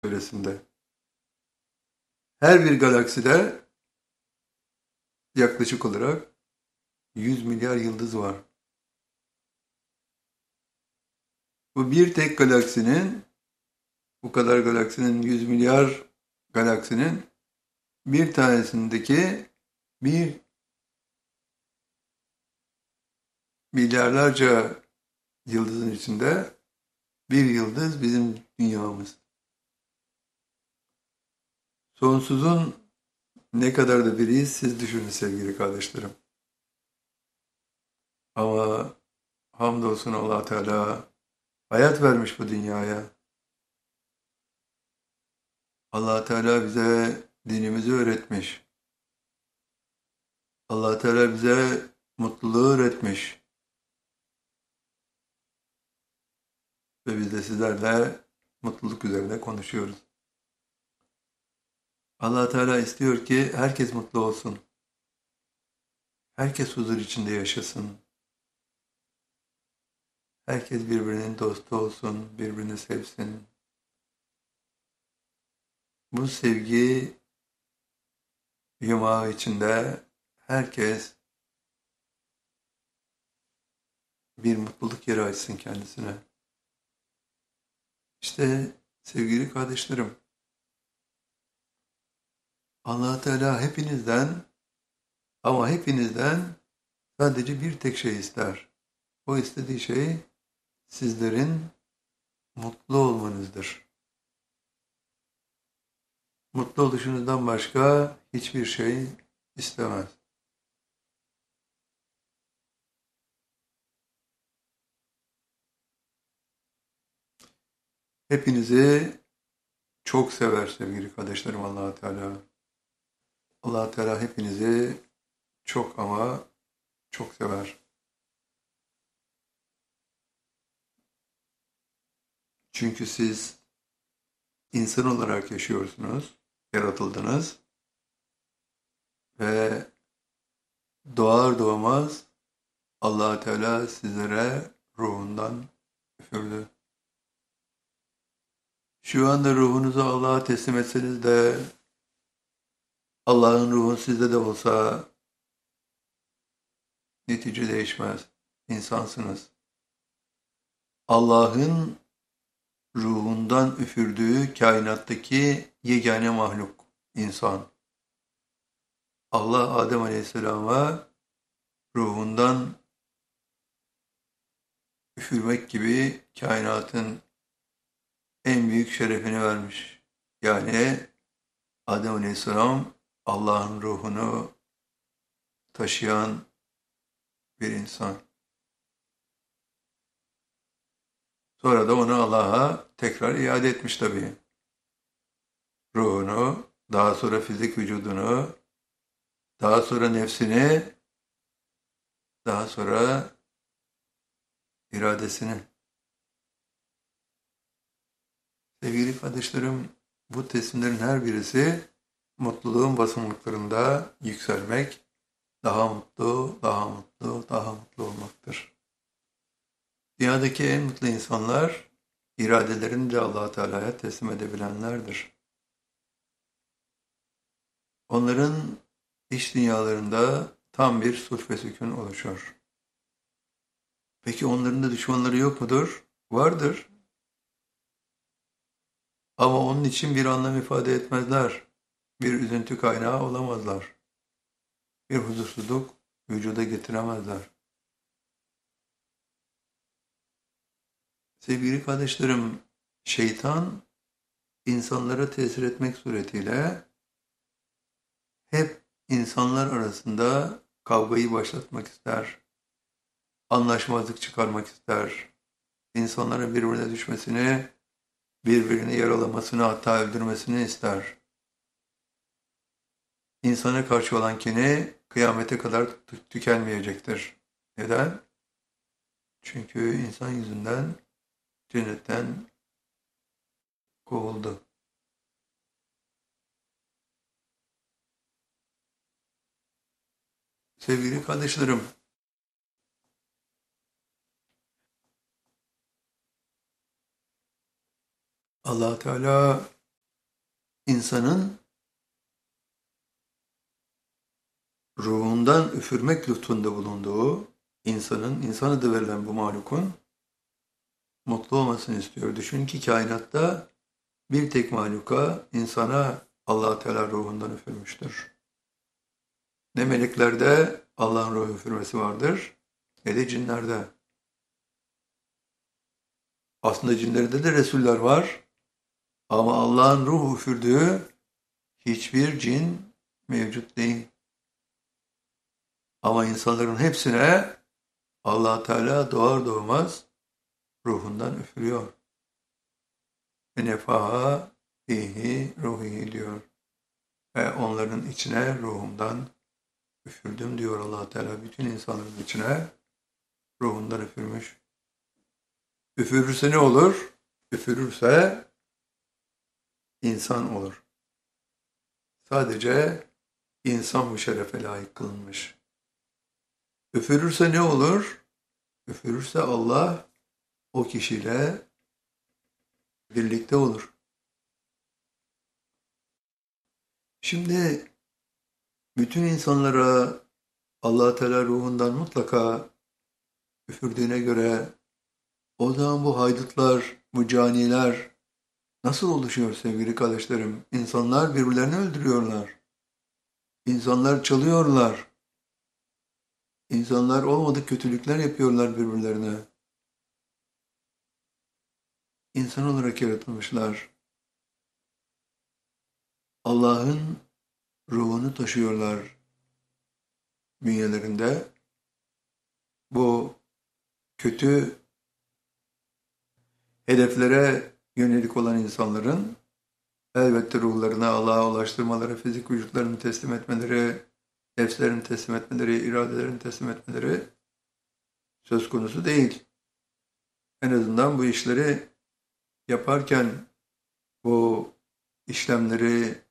çevresinde. Her bir galakside yaklaşık olarak 100 milyar yıldız var. Bu bir tek galaksinin, bu kadar galaksinin 100 milyar galaksinin bir tanesindeki bir milyarlarca yıldızın içinde bir yıldız bizim dünyamız. Sonsuzun ne kadar da biriyiz siz düşünün sevgili kardeşlerim. Ama hamdolsun Allah Teala hayat vermiş bu dünyaya. Allah Teala bize dinimizi öğretmiş. Allah Teala bize mutluluğu öğretmiş. Ve biz de sizlerle mutluluk üzerine konuşuyoruz. Allah Teala istiyor ki herkes mutlu olsun. Herkes huzur içinde yaşasın. Herkes birbirinin dostu olsun, birbirini sevsin. Bu sevgi yumağı içinde herkes bir mutluluk yeri açsın kendisine. İşte sevgili kardeşlerim, Allah Teala hepinizden ama hepinizden sadece bir tek şey ister. O istediği şey sizlerin mutlu olmanızdır. Mutlu oluşunuzdan başka hiçbir şey istemez. Hepinizi çok sever sevgili kardeşlerim Allah Teala. Allah Teala hepinizi çok ama çok sever. Çünkü siz insan olarak yaşıyorsunuz, yaratıldınız ve doğar doğmaz Allah Teala sizlere ruhundan üfürdü. Şu anda ruhunuzu Allah'a teslim etseniz de Allah'ın ruhu sizde de olsa netice değişmez. İnsansınız. Allah'ın ruhundan üfürdüğü kainattaki yegane mahluk, insan. Allah Adem Aleyhisselam'a ruhundan üfürmek gibi kainatın en büyük şerefini vermiş. Yani Adem Aleyhisselam Allah'ın ruhunu taşıyan bir insan. Sonra da onu Allah'a tekrar iade etmiş tabii. Ruhunu, daha sonra fizik vücudunu, daha sonra nefsini, daha sonra iradesini. Sevgili kardeşlerim, bu teslimlerin her birisi mutluluğun basamaklarında yükselmek, daha mutlu, daha mutlu, daha mutlu olmaktır. Dünyadaki en mutlu insanlar, iradelerini de Allah Teala'ya teslim edebilenlerdir. Onların iç dünyalarında tam bir sulh ve sükun oluşur. Peki onların da düşmanları yok mudur? Vardır. Ama onun için bir anlam ifade etmezler. Bir üzüntü kaynağı olamazlar. Bir huzursuzluk vücuda getiremezler. Sevgili kardeşlerim, şeytan insanlara tesir etmek suretiyle hep insanlar arasında kavgayı başlatmak ister, anlaşmazlık çıkarmak ister, insanların birbirine düşmesini, birbirini yaralamasını hatta öldürmesini ister. İnsana karşı olan kini kıyamete kadar tükenmeyecektir. Neden? Çünkü insan yüzünden cennetten kovuldu. Sevgili kardeşlerim, Allah Teala insanın ruhundan üfürmek lütfunda bulunduğu insan adı verilen bu mahlukun mutlu olmasını istiyor. Düşün ki kainatta bir tek mahluka, insana Allah Teala ruhundan üfürmüştür. Ne meleklerde Allah'ın ruhu üfürmesi vardır, ne de cinlerde. Aslında cinlerde de Resuller var ama Allah'ın ruhu üfürdüğü hiçbir cin mevcut değil. Ama insanların hepsine Allah Teala doğar doğmaz ruhundan üfürüyor. Nefaha fihi ruhihi diyor. Ve onların içine ruhumdan üfürdüm diyor Allah Teala. Bütün insanların içine ruhundan üfürmüş. Üfürürse ne olur? Üfürürse insan olur. Sadece insan bu şerefe layık kılınmış. Üfürürse ne olur? Üfürürse Allah o kişiyle birlikte olur. Şimdi bütün insanlara Allah Teala ruhundan mutlaka üfürdüğüne göre o zaman bu haydutlar, bu caniler nasıl oluşuyor sevgili kardeşlerim? İnsanlar birbirlerini öldürüyorlar. İnsanlar çalıyorlar. İnsanlar olmadık kötülükler yapıyorlar birbirlerine. İnsan olarak yaratılmışlar. Allah'ın ruhunu taşıyorlar bünyelerinde. Bu kötü hedeflere yönelik olan insanların elbette ruhlarını Allah'a ulaştırmaları, fizik vücutlarını teslim etmeleri, nefslerini teslim etmeleri, iradelerini teslim etmeleri söz konusu değil. En azından bu işleri yaparken bu işlemleri,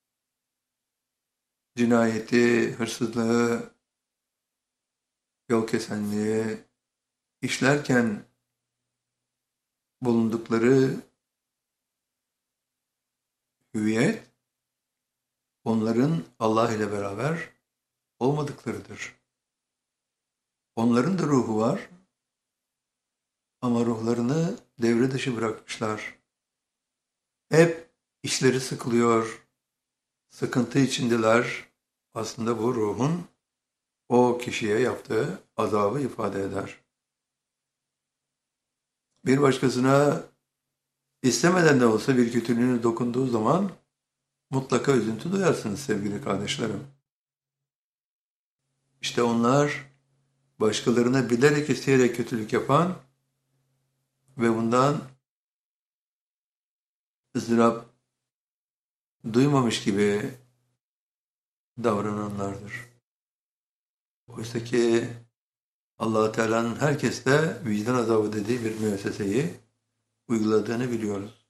cinayeti, hırsızlığı, yol kesenliği işlerken bulundukları hüviyet onların Allah ile beraber olmadıklarıdır. Onların da ruhu var ama ruhlarını devre dışı bırakmışlar. Hep işleri sıkılıyor, sıkıntı içindeler. Aslında bu ruhun o kişiye yaptığı azabı ifade eder. Bir başkasına istemeden de olsa bir kötülüğünü dokunduğu zaman mutlaka üzüntü duyarsınız sevgili kardeşlerim. İşte onlar başkalarına bilerek isteyerek kötülük yapan ve bundan ızdırap duymamış gibi davrananlardır. Oysa ki Allah-u Teala'nın herkeste vicdan azabı dediği bir müesseseyi uyguladığını biliyoruz.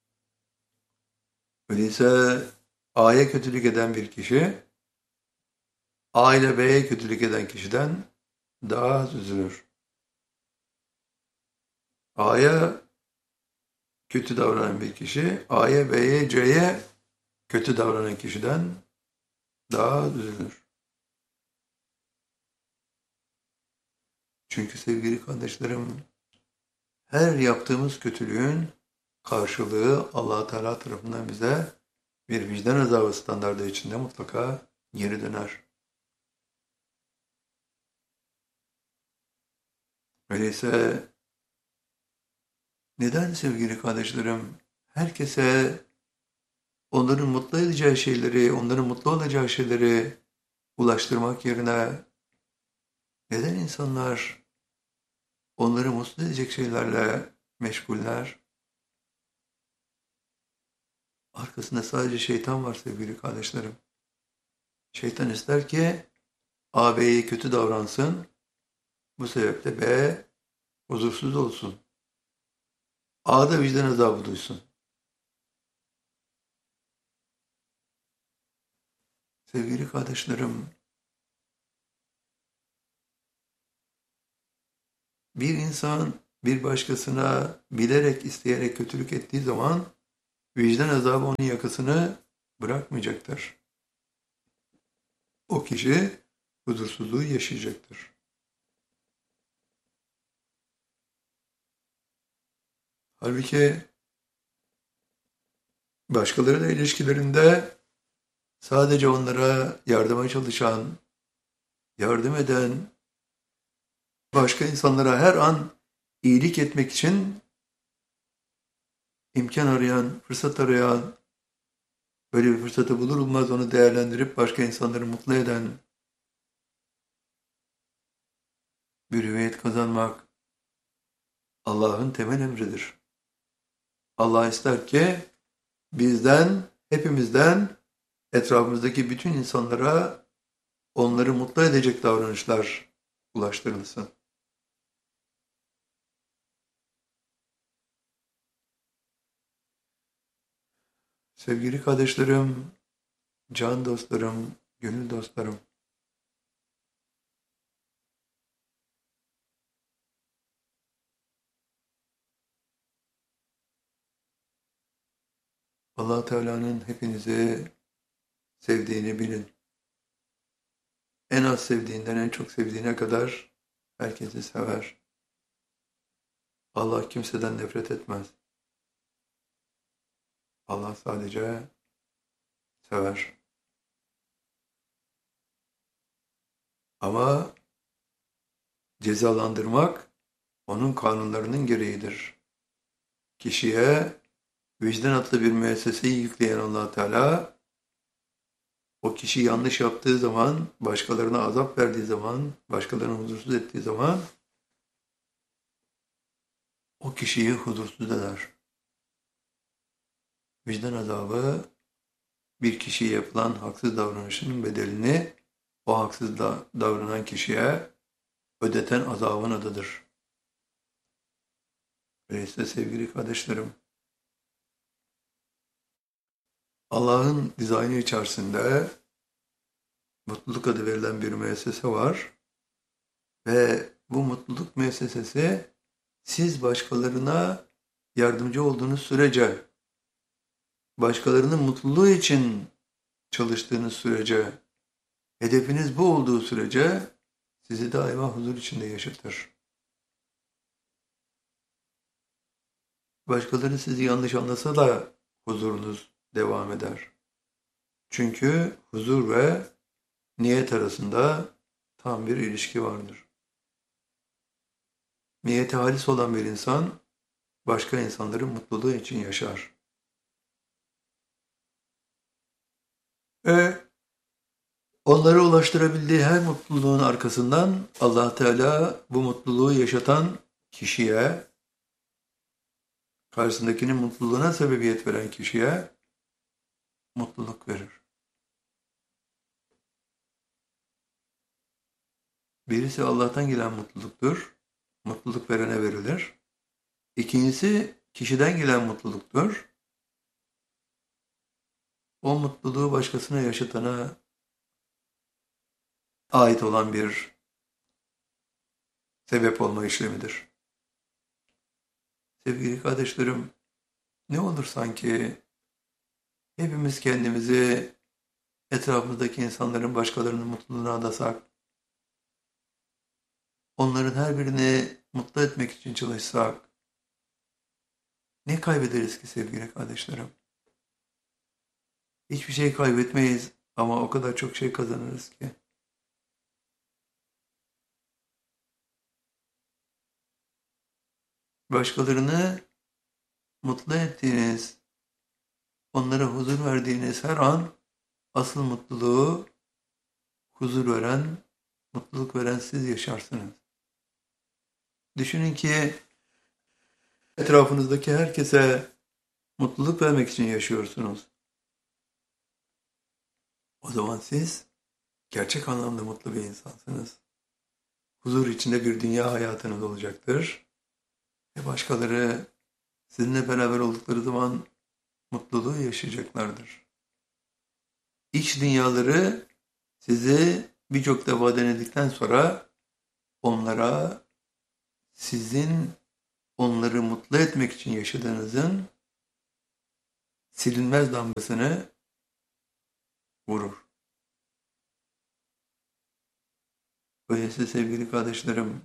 Öyleyse A'ya kötülük eden bir kişi A ile B'ye kötülük eden kişiden daha az üzülür. A'ya kötü davranan bir kişi A'ya, B'ye, C'ye kötü davranan kişiden daha az üzülür. Çünkü sevgili kardeşlerim, her yaptığımız kötülüğün karşılığı Allah Teala tarafından bize bir vicdan azabı standardı içinde mutlaka geri döner. Öyleyse neden sevgili kardeşlerim herkese onların mutlu edeceği şeyleri, onların mutlu olacağı şeyleri ulaştırmak yerine neden insanlar onları mutlu edecek şeylerle meşguller? Arkasında sadece şeytan var sevgili kardeşlerim. Şeytan ister ki A, B'ye kötü davransın. Bu sebeple B huzursuz olsun. A da vicdan azabı duysun. Sevgili kardeşlerim, bir insan bir başkasına bilerek, isteyerek kötülük ettiği zaman vicdan azabı onun yakasını bırakmayacaktır. O kişi huzursuzluğu yaşayacaktır. Halbuki başkalarıyla ilişkilerinde sadece onlara yardıma çalışan, yardım eden, başka insanlara her an iyilik etmek için imkan arayan, fırsat arayan, böyle bir fırsatı bulur bulmaz onu değerlendirip başka insanları mutlu eden bir hüviyet kazanmak Allah'ın temel emridir. Allah ister ki bizden, hepimizden, etrafımızdaki bütün insanlara onları mutlu edecek davranışlar ulaştırılsın. Sevgili kardeşlerim, can dostlarım, gönül dostlarım, Allah Teala'nın hepinizi sevdiğini bilin. En az sevdiğinden en çok sevdiğine kadar herkesi sever. Allah kimseden nefret etmez. Allah sadece sever. Ama cezalandırmak onun kanunlarının gereğidir. Kişiye vicdan adlı bir müesseseyi yükleyen Allah Teala, o kişi yanlış yaptığı zaman, başkalarına azap verdiği zaman, başkalarını huzursuz ettiği zaman o kişiyi huzursuz eder. Vicdan azabı bir kişiye yapılan haksız davranışın bedelini o haksız davranan kişiye ödeten azabın adıdır. Öyleyse sevgili kardeşlerim, Allah'ın dizaynı içerisinde mutluluk adı verilen bir müessese var ve bu mutluluk müessesesi siz başkalarına yardımcı olduğunuz sürece, başkalarının mutluluğu için çalıştığınız sürece, hedefiniz bu olduğu sürece sizi daima huzur içinde yaşatır. Başkaları sizi yanlış anlasa da huzurunuz devam eder. Çünkü huzur ve niyet arasında tam bir ilişki vardır. Niyeti halis olan bir insan başka insanların mutluluğu için yaşar. Ve onlara ulaştırabildiği her mutluluğun arkasından Allah Teala bu mutluluğu yaşatan kişiye, karşısındakinin mutluluğuna sebebiyet veren kişiye mutluluk verir. Birisi Allah'tan gelen mutluluktur, mutluluk verene verilir. İkincisi kişiden gelen mutluluktur. O mutluluğu başkasına yaşatana ait olan bir sebep olma işlemidir. Sevgili kardeşlerim, ne olur sanki hepimiz kendimizi etrafımızdaki insanların başkalarının mutluluğuna adasak, onların her birini mutlu etmek için çalışsak, ne kaybederiz ki sevgili kardeşlerim? Hiçbir şey kaybetmeyiz ama o kadar çok şey kazanırız ki. Başkalarını mutlu ettiğiniz, onlara huzur verdiğiniz her an asıl mutluluğu, huzur veren, mutluluk veren siz yaşarsınız. Düşünün ki etrafınızdaki herkese mutluluk vermek için yaşıyorsunuz. O zaman siz gerçek anlamda mutlu bir insansınız. Huzur içinde bir dünya hayatınız olacaktır. Ve başkaları sizinle beraber oldukları zaman mutluluğu yaşayacaklardır. İç dünyaları sizi birçok defa denedikten sonra onlara sizin onları mutlu etmek için yaşadığınızın silinmez damgasını vurur. Öyleyse sevgili kardeşlerim,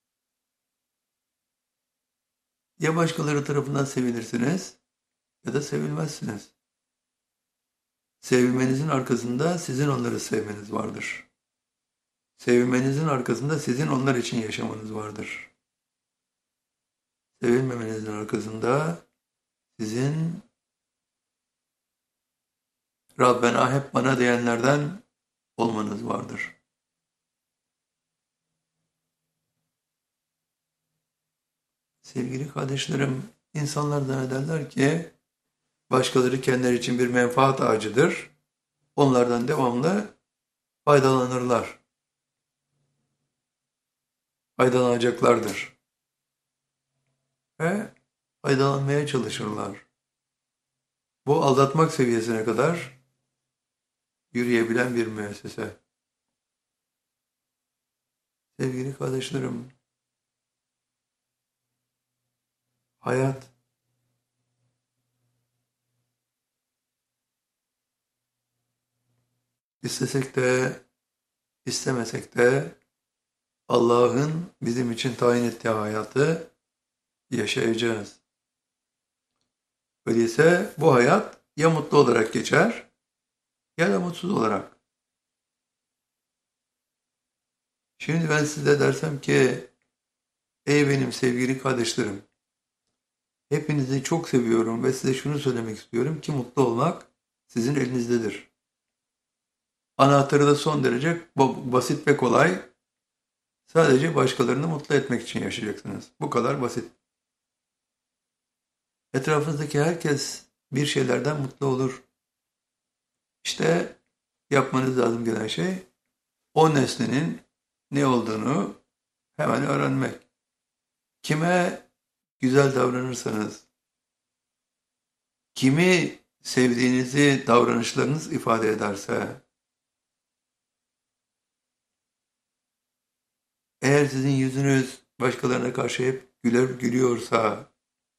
ya başkaları tarafından sevilirsiniz ya da sevilmezsiniz. Sevilmenizin arkasında sizin onları sevmeniz vardır. Sevilmenizin arkasında sizin onlar için yaşamanız vardır. Sevilmemenizin arkasında sizin Rabbena hep bana diyenlerden olmanız vardır. Sevgili kardeşlerim, insanlar zannederler ki başkaları kendileri için bir menfaat ağacıdır. Onlardan devamlı faydalanırlar. Faydalanacaklardır. Ve faydalanmaya çalışırlar. Bu aldatmak seviyesine kadar yürüyebilen bir müessese. Sevgili kardeşlerim, hayat istesek de istemesek de Allah'ın bizim için tayin ettiği hayatı yaşayacağız. Öyleyse bu hayat ya mutlu olarak geçer ya da mutsuz olarak. Şimdi ben size dersem ki ey benim sevgili kardeşlerim, hepinizi çok seviyorum ve size şunu söylemek istiyorum ki mutlu olmak sizin elinizdedir. Anahtarı da son derece basit ve kolay. Sadece başkalarını mutlu etmek için yaşayacaksınız. Bu kadar basit. Etrafınızdaki herkes bir şeylerden mutlu olur. İşte yapmanız lazım gelen şey o nesnenin ne olduğunu hemen öğrenmek. Kime güzel davranırsanız, kimi sevdiğinizi davranışlarınız ifade ederse, eğer sizin yüzünüz başkalarına karşı hep gülüyorsa,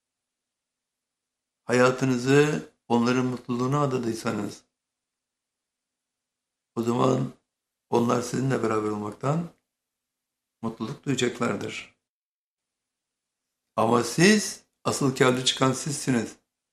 hayatınızı onların mutluluğuna adadıysanız, o zaman onlar sizinle beraber olmaktan mutluluk duyacaklardır. Ama siz, asıl kârlı çıkan sizsiniz.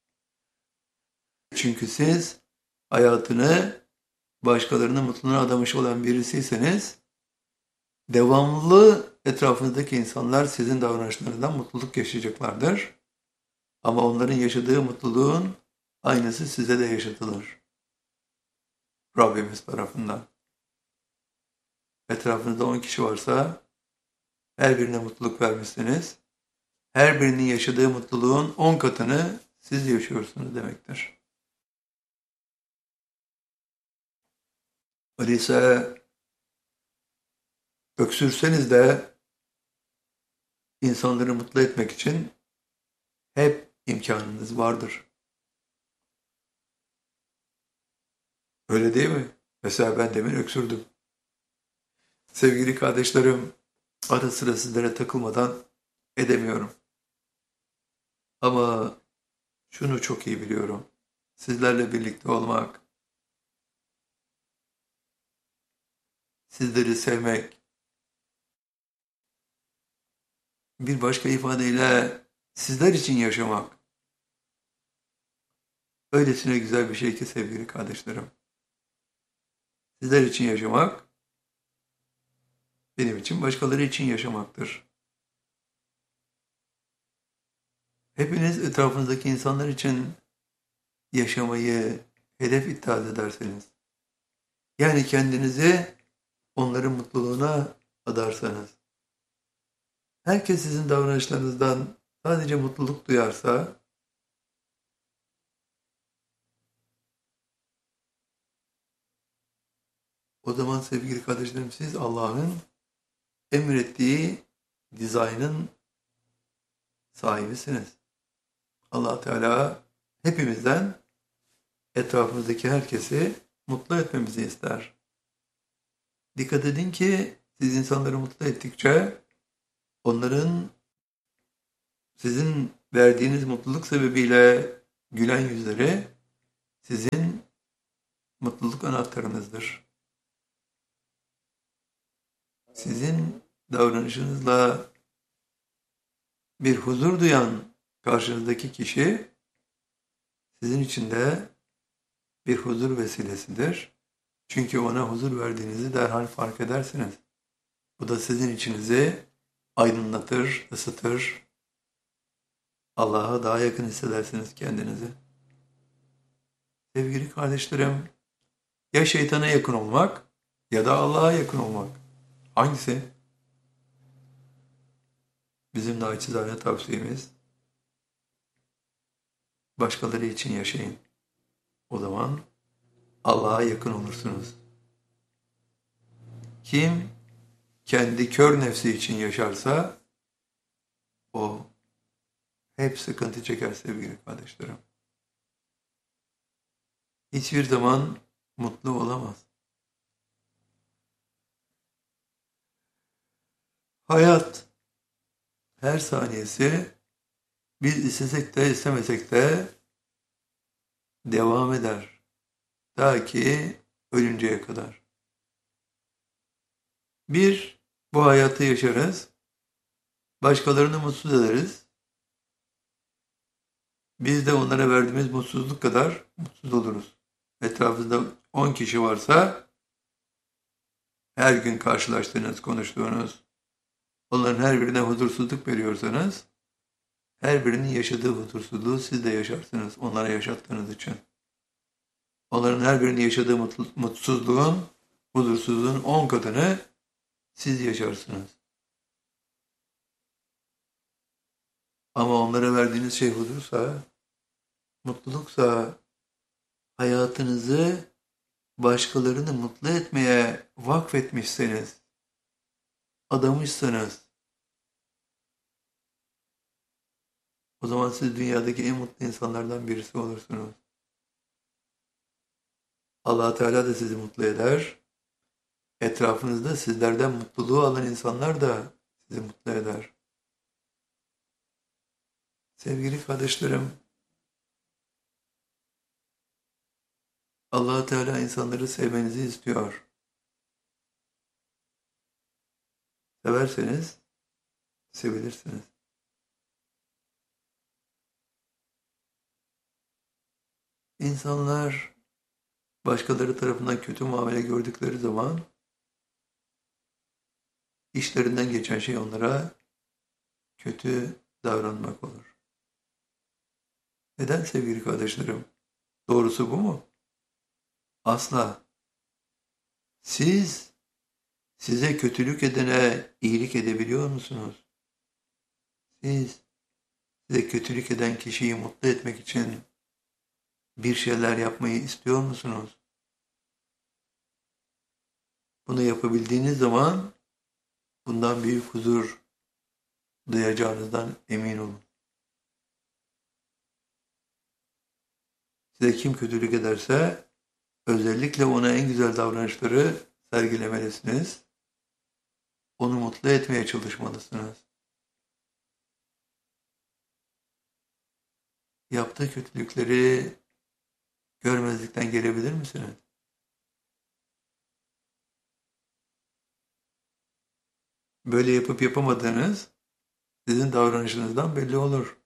Çünkü siz hayatını başkalarının mutluluğuna adamış olan birisiyseniz, devamlı etrafınızdaki insanlar sizin davranışlarından mutluluk yaşayacaklardır. Ama onların yaşadığı mutluluğun aynısı size de yaşatılır. Rabbimiz tarafından. Etrafınızda 10 kişi varsa her birine mutluluk vermişsiniz. Her birinin yaşadığı mutluluğun 10 katını siz yaşıyorsunuz demektir. Öyleyse öksürseniz de insanları mutlu etmek için hep imkanınız vardır. Öyle değil mi? Mesela ben demin öksürdüm. Sevgili kardeşlerim, ara sıra sizlere takılmadan edemiyorum. Ama şunu çok iyi biliyorum. Sizlerle birlikte olmak, sizleri sevmek, bir başka ifadeyle sizler için yaşamak, öylesine güzel bir şey ki sevgili kardeşlerim. Sizler için yaşamak, benim için başkaları için yaşamaktır. Hepiniz etrafınızdaki insanlar için yaşamayı hedef iddia ederseniz, yani kendinizi onların mutluluğuna adarsanız, herkes sizin davranışlarınızdan sadece mutluluk duyarsa, o zaman sevgili kardeşlerim siz Allah'ın emrettiği dizaynın sahibisiniz. Allah Teala hepimizden etrafımızdaki herkesi mutlu etmemizi ister. Dikkat edin ki siz insanları mutlu ettikçe onların sizin verdiğiniz mutluluk sebebiyle gülen yüzleri sizin mutluluk anahtarınızdır. Sizin davranışınızla bir huzur duyan karşınızdaki kişi sizin için de bir huzur vesilesidir. Çünkü ona huzur verdiğinizi derhal fark edersiniz. Bu da sizin içinizi aydınlatır, ısıtır. Allah'a daha yakın hissedersiniz kendinizi. Sevgili kardeşlerim, ya şeytana yakın olmak ya da Allah'a yakın olmak. Hangisi? Bizim naçizane tavsiyemiz, başkaları için yaşayın. O zaman Allah'a yakın olursunuz. Kim kendi kör nefsi için yaşarsa o hep sıkıntı çeker sevgili kardeşlerim. Hiçbir zaman mutlu olamaz. Hayat her saniyesi biz istesek de istemesek de devam eder. Ta ki ölünceye kadar. Bir, bu hayatı yaşarız. Başkalarını mutsuz ederiz. Biz de onlara verdiğimiz mutsuzluk kadar mutsuz oluruz. Etrafınızda 10 kişi varsa her gün karşılaştığınız, konuştuğunuz, onların her birine huzursuzluk veriyorsanız her birinin yaşadığı huzursuzluğu siz de yaşarsınız onlara yaşattığınız için. Onların her birinin yaşadığı mutsuzluğun, huzursuzluğun 10 katını siz yaşarsınız. Ama onlara verdiğiniz şey huzursa, mutluluksa, hayatınızı başkalarını mutlu etmeye vakfetmişseniz, adamışsanız, o zaman siz dünyadaki en mutlu insanlardan birisi olursunuz. Allah Teala da sizi mutlu eder. Etrafınızda sizlerden mutluluğu alan insanlar da sizi mutlu eder. Sevgili kardeşlerim, Allah Teala insanları sevmenizi istiyor. Severseniz sevilirsiniz. İnsanlar başkaları tarafından kötü muamele gördükleri zaman işlerinden geçen şey onlara kötü davranmak olur. Neden sevgili kardeşlerim? Doğrusu bu mu? Asla. Siz size kötülük edene iyilik edebiliyor musunuz? Siz size kötülük eden kişiyi mutlu etmek için bir şeyler yapmayı istiyor musunuz? Bunu yapabildiğiniz zaman bundan büyük huzur duyacağınızdan emin olun. Size kim kötülük ederse özellikle ona en güzel davranışları sergilemelisiniz. Onu mutlu etmeye çalışmalısınız. Yaptığı kötülükleri görmezlikten gelebilir misiniz? Böyle yapıp yapamadığınız sizin davranışınızdan belli olur.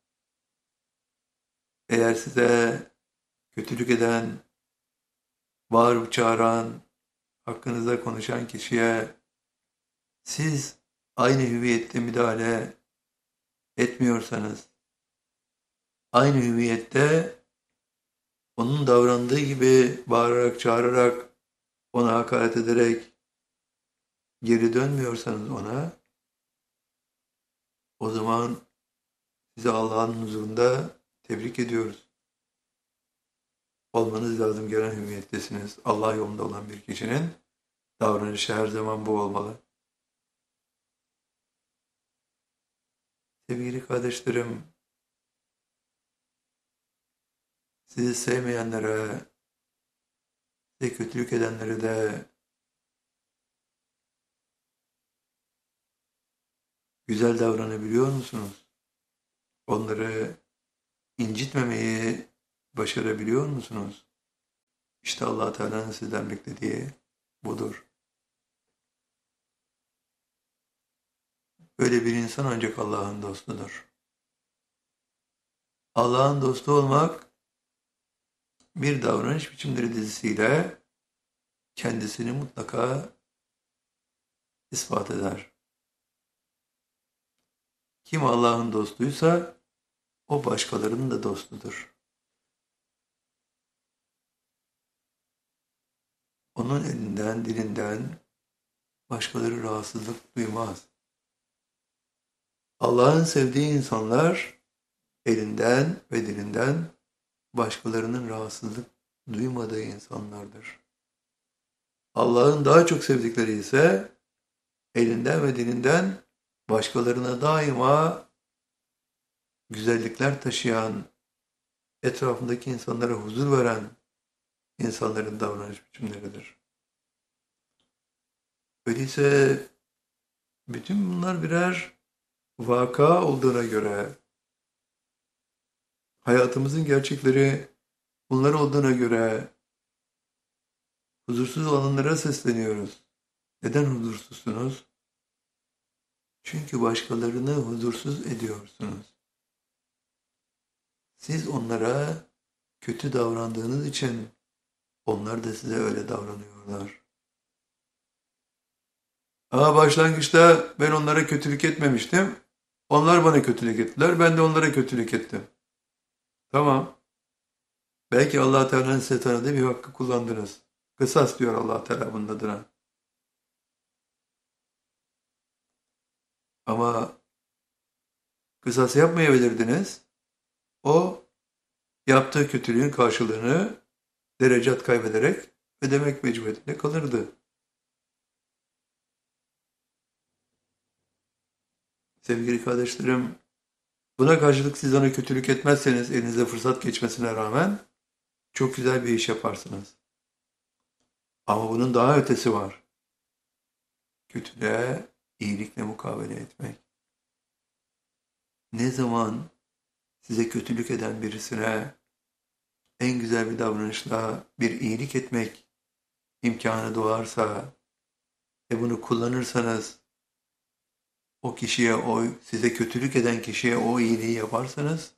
Eğer size kötülük eden, bağırıp çağıran, hakkınızda konuşan kişiye siz aynı hüviyette müdahale etmiyorsanız, aynı hüviyette onun davrandığı gibi bağırarak, çağırarak, ona hakaret ederek geri dönmüyorsanız ona, o zaman sizi Allah'ın huzurunda tebrik ediyoruz. Olmanız lazım gelen hüviyettesiniz. Allah yolunda olan bir kişinin davranışı her zaman bu olmalı. Sevgili kardeşlerim, sizi sevmeyenlere, size kötülük edenlere de güzel davranabiliyor musunuz? Onları incitmemeyi başarabiliyor musunuz? İşte Allah Teala'nın sizden beklediği budur. Böyle bir insan ancak Allah'ın dostudur. Allah'ın dostu olmak bir davranış biçimleri dizisiyle kendisini mutlaka ispat eder. Kim Allah'ın dostuysa o başkalarının da dostudur. Onun elinden, dilinden başkaları rahatsızlık duymaz. Allah'ın sevdiği insanlar elinden ve dilinden başkalarının rahatsızlık duymadığı insanlardır. Allah'ın daha çok sevdikleri ise elinden ve dilinden başkalarına daima güzellikler taşıyan, etrafındaki insanlara huzur veren insanların davranış biçimleridir. Öyleyse bütün bunlar birer vaka olduğuna göre, hayatımızın gerçekleri bunlar olduğuna göre huzursuz olanlara sesleniyoruz. Neden huzursuzsunuz? Çünkü başkalarını huzursuz ediyorsunuz. Siz onlara kötü davrandığınız için onlar da size öyle davranıyorlar. Ama başlangıçta ben onlara kötülük etmemiştim. Onlar bana kötülük ettiler. Ben de onlara kötülük ettim. Tamam. Belki Allah Teala'nın size tanıdığı bir hakkı kullandınız. Kısas diyor Allah Teala bunun adına. Ama kısas yapmayabilirdiniz. O yaptığı kötülüğün karşılığını derecat kaybederek ödemek mecburiyetinde kalırdı. Sevgili kardeşlerim, buna karşılık siz ona kötülük etmezseniz elinize fırsat geçmesine rağmen çok güzel bir iş yaparsınız. Ama bunun daha ötesi var. Kötülüğe iyilikle mukabele etmek. Ne zaman size kötülük eden birisine en güzel bir davranışla bir iyilik etmek imkanı doğarsa ve bunu kullanırsanız o kişiye, size kötülük eden kişiye o iyiliği yaparsanız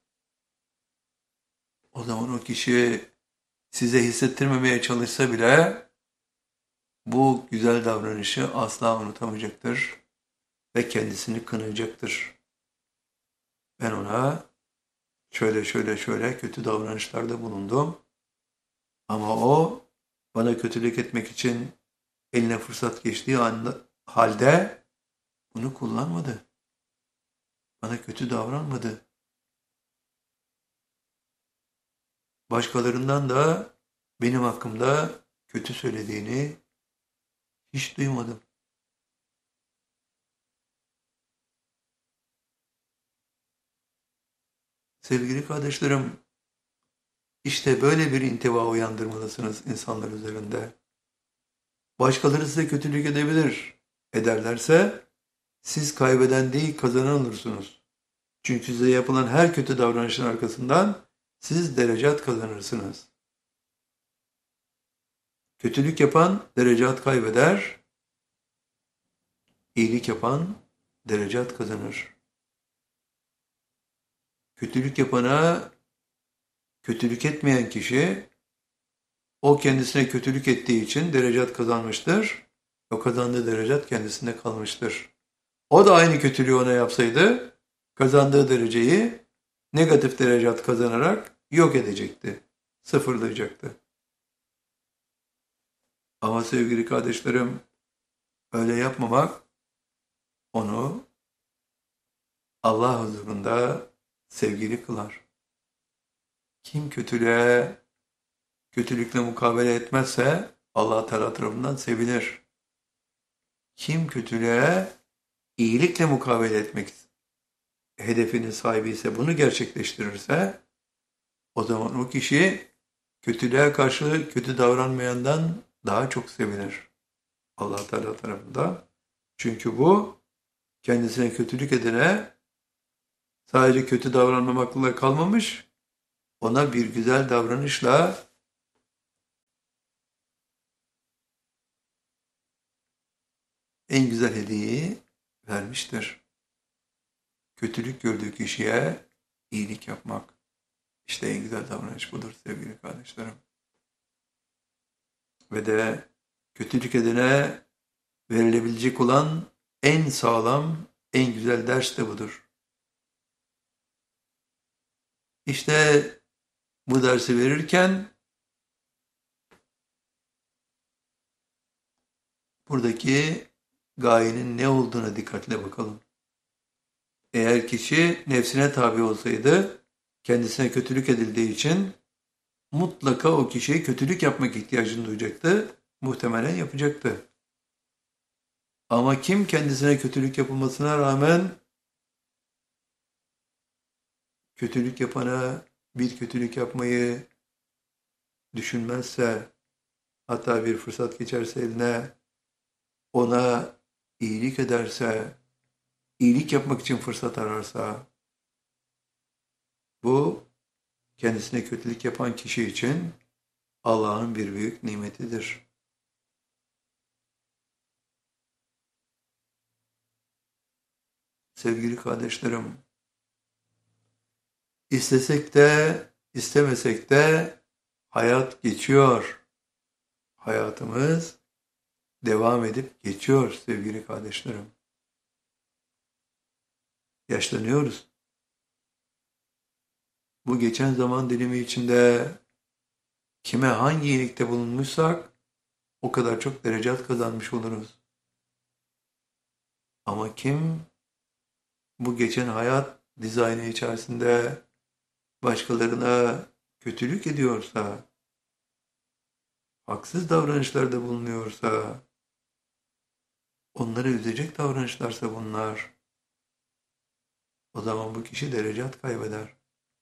o zaman o kişi size hissettirmemeye çalışsa bile bu güzel davranışı asla unutamayacaktır ve kendisini kınayacaktır. Ben ona şöyle kötü davranışlarda bulundum ama o bana kötülük etmek için eline fırsat geçtiği halde bunu kullanmadı. Bana kötü davranmadı. Başkalarından da benim hakkımda kötü söylediğini hiç duymadım. Sevgili kardeşlerim, işte böyle bir intiba uyandırmalısınız insanlar üzerinde. Başkaları size kötülük edebilir. Ederlerse siz kaybeden değil kazanan olursunuz. Çünkü size yapılan her kötü davranışın arkasından siz derecat kazanırsınız. Kötülük yapan derecat kaybeder, iyilik yapan derecat kazanır. Kötülük yapana kötülük etmeyen kişi o kendisine kötülük ettiği için derecat kazanmıştır. O kazandığı derecat kendisinde kalmıştır. O da aynı kötülüğü ona yapsaydı kazandığı dereceyi negatif derecat kazanarak yok edecekti. Sıfırlayacaktı. Ama sevgili kardeşlerim öyle yapmamak onu Allah huzurunda sevgili kılar. Kim kötülükle mukabele etmezse Allah Teala tarafından sevilir. Kim kötülüğe iyilikle mukabele etmek hedefinin sahibi ise bunu gerçekleştirirse o zaman o kişi kötülüğe karşı kötü davranmayandan daha çok sevinir Allah Teala tarafından. Çünkü bu kendisine kötülük edene sadece kötü davranmamakla kalmamış, ona bir güzel davranışla en güzel hediyeyi vermiştir. Kötülük gördüğü kişiye iyilik yapmak. İşte en güzel davranış budur sevgili kardeşlerim. Ve de kötülük edene verilebilecek olan en sağlam, en güzel ders de budur. İşte bu dersi verirken buradaki gayenin ne olduğuna dikkatle bakalım. Eğer kişi nefsine tabi olsaydı, kendisine kötülük edildiği için mutlaka o kişi kötülük yapmak ihtiyacını duyacaktı, muhtemelen yapacaktı. Ama kim kendisine kötülük yapılmasına rağmen kötülük yapana bir kötülük yapmayı düşünmezse, hatta bir fırsat geçerse eline, ona iyilik ederse, iyilik yapmak için fırsat ararsa, bu kendisine kötülük yapan kişi için Allah'ın bir büyük nimetidir. Sevgili kardeşlerim, istesek de istemesek de hayat geçiyor. Hayatımız devam edip geçiyor sevgili kardeşlerim. Yaşlanıyoruz. Bu geçen zaman dilimi içinde kime hangi iyilikte bulunmuşsak o kadar çok derecat kazanmış oluruz. Ama kim bu geçen hayat dizaynı içerisinde başkalarına kötülük ediyorsa, haksız davranışlarda bulunuyorsa, onları üzecek davranışlarsa bunlar, o zaman bu kişi derecat kaybeder.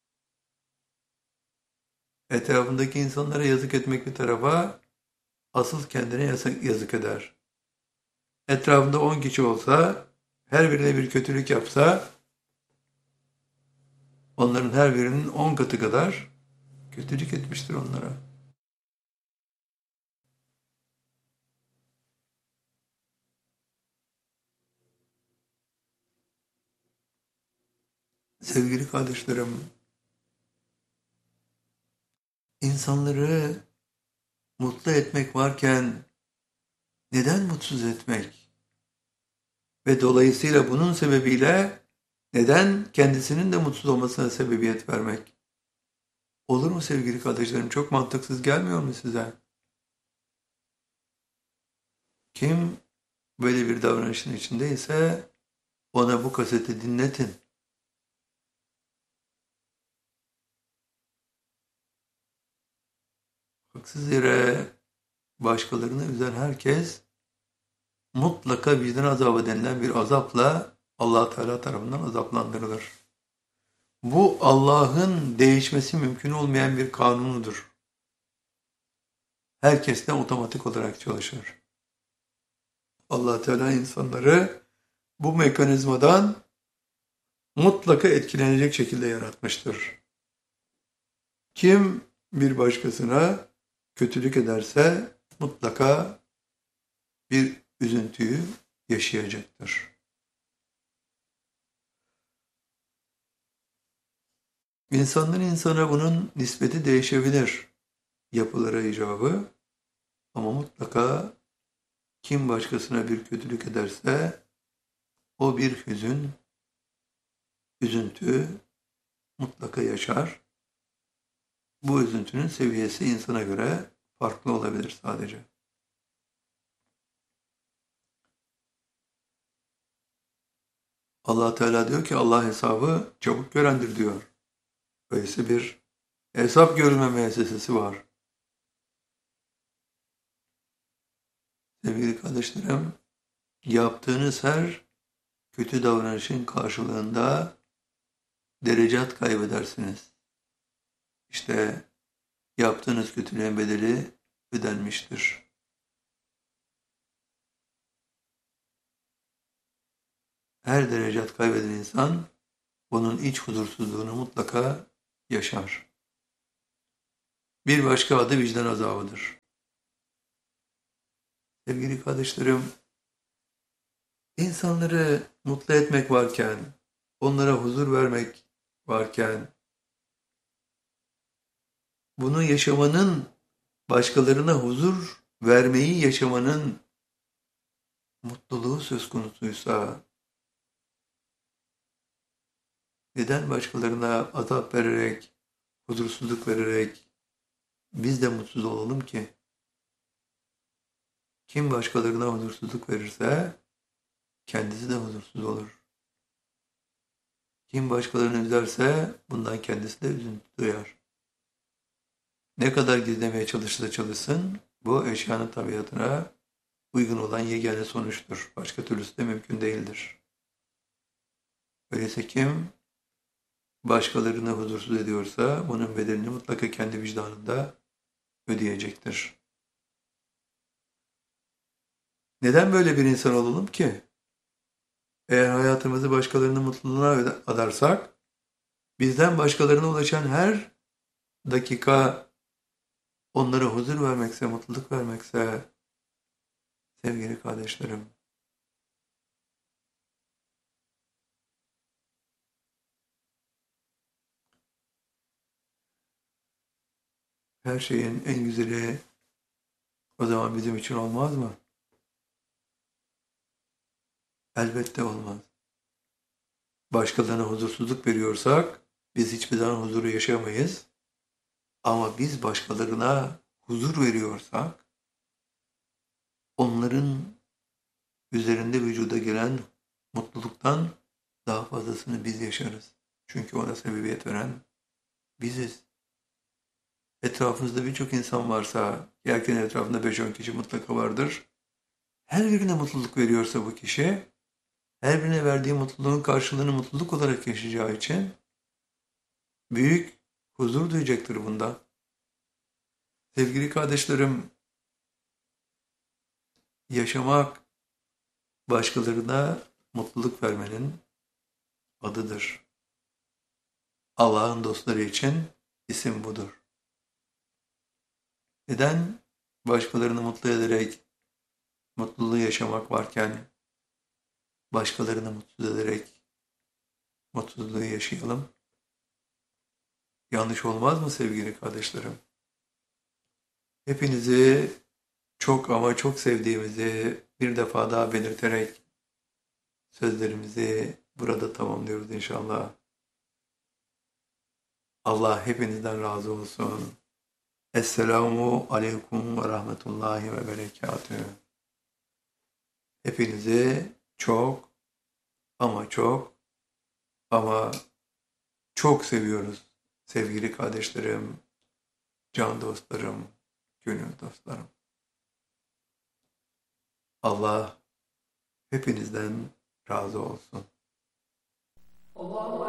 Etrafındaki insanlara yazık etmek bir tarafa, asıl kendine yazık eder. Etrafında 10 kişi olsa, her birine bir kötülük yapsa, onların her birinin 10 katı kadar kötülük etmiştir onlara. Sevgili kardeşlerim, insanları mutlu etmek varken neden mutsuz etmek? Ve dolayısıyla bunun sebebiyle neden kendisinin de mutsuz olmasına sebebiyet vermek? Olur mu sevgili kardeşlerim? Çok mantıksız gelmiyor mu size? Kim böyle bir davranışın içindeyse ona bu kaseti dinletin. Haksız yere başkalarını üzen herkes mutlaka vicdan azabı denilen bir azapla Allah Teala tarafından azaplandırılır. Bu Allah'ın değişmesi mümkün olmayan bir kanunudur. Herkesten otomatik olarak çalışır. Allah Teala insanları bu mekanizmadan mutlaka etkilenecek şekilde yaratmıştır. Kim bir başkasına kötülük ederse mutlaka bir üzüntüyü yaşayacaktır. İnsandan insana bunun nispeti değişebilir, yapılara icabı, ama mutlaka kim başkasına bir kötülük ederse o bir hüzün, üzüntü mutlaka yaşar. Bu üzüntünün seviyesi insana göre farklı olabilir sadece. Allah Teala diyor ki Allah hesabı çabuk görendir diyor. Böylesi bir hesap görme müessesesi var. Sevgili kardeşlerim, yaptığınız her kötü davranışın karşılığında derecat kaybedersiniz. İşte yaptığınız kötülüğün bedeli ödenmiştir. Her derecat kaybeden insan bunun iç huzursuzluğunu mutlaka yaşar. Bir başka adı vicdan azabıdır. Sevgili kardeşlerim, İnsanları mutlu etmek varken, onlara huzur vermek varken, bunu yaşamanın, başkalarına huzur vermeyi yaşamanın mutluluğu söz konusuysa, neden başkalarına azap vererek, huzursuzluk vererek biz de mutsuz olalım ki? Kim başkalarına huzursuzluk verirse kendisi de huzursuz olur. Kim başkalarını üzerse bundan kendisi de üzüntü duyar. Ne kadar gizlemeye çalışırsa çalışsın, bu eşyanın tabiatına uygun olan yegane sonuçtur. Başka türlüsü de mümkün değildir. Öyleyse kim başkalarını huzursuz ediyorsa bunun bedelini mutlaka kendi vicdanında ödeyecektir. Neden böyle bir insan olalım ki? Eğer hayatımızı başkalarının mutluluğuna adarsak, bizden başkalarına ulaşan her dakika onlara huzur vermekse, mutluluk vermekse, sevgili kardeşlerim, her şeyin en güzeli o zaman bizim için olmaz mı? Elbette olmaz. Başkalarına huzursuzluk veriyorsak, biz hiçbir zaman huzuru yaşayamayız. Ama biz başkalarına huzur veriyorsak, onların üzerinde vücuda gelen mutluluktan daha fazlasını biz yaşarız. Çünkü ona sebebiyet veren biziz. Etrafınızda birçok insan varsa, herkesin etrafında 5-10 kişi mutlaka vardır. Her birine mutluluk veriyorsa bu kişi, her birine verdiği mutluluğun karşılığını mutluluk olarak yaşayacağı için büyük huzur duyacaktır bundan. Sevgili kardeşlerim, yaşamak başkalarına mutluluk vermenin adıdır. Allah'ın dostları için isim budur. Neden başkalarını mutlu ederek mutluluğu yaşamak varken başkalarını mutsuz ederek mutsuzluğu yaşayalım? Yanlış olmaz mı sevgili kardeşlerim? Hepinizi çok ama çok sevdiğimizi bir defa daha belirterek sözlerimizi burada tamamlıyoruz inşallah. Allah hepinizden razı olsun. Esselamu aleyküm ve rahmetullahi ve berekatühü. Hepinizi çok ama çok ama çok seviyoruz sevgili kardeşlerim, can dostlarım, gönül dostlarım. Allah hepinizden razı olsun. Allah